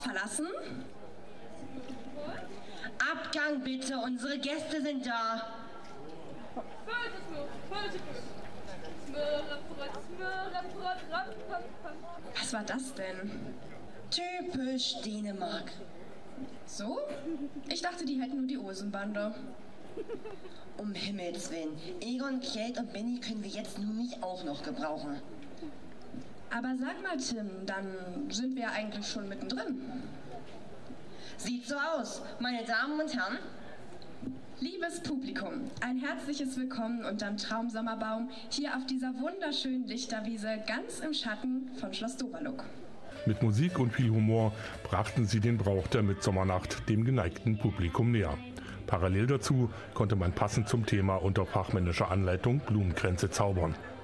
Verlassen? Abgang bitte, unsere Gäste sind da. Was war das denn? Typisch Dänemark. So? Ich dachte, die hätten nur die Osenbande. Um Himmels Willen. Egon, Kjeld und Benny können wir jetzt nun nicht auch noch gebrauchen. Aber sag mal, Tim, dann sind wir ja eigentlich schon mittendrin. Sieht so aus, meine Damen und Herren. Liebes Publikum, ein herzliches Willkommen unterm Traumsommerbaum hier auf dieser wunderschönen Lichterwiese ganz im Schatten von Schloss Doberluck. Mit Musik und viel Humor brachten sie den Brauch der Mitsommernacht dem geneigten Publikum näher. Parallel dazu konnte man passend zum Thema unter fachmännischer Anleitung Blumenkränze zaubern.